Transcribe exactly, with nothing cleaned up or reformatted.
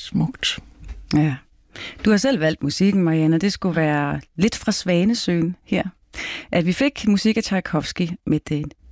smukt. Ja. Du har selv valgt musikken, Marianne, det skulle være lidt fra Svanesøen her. At vi fik musik af Tchaikovsky med det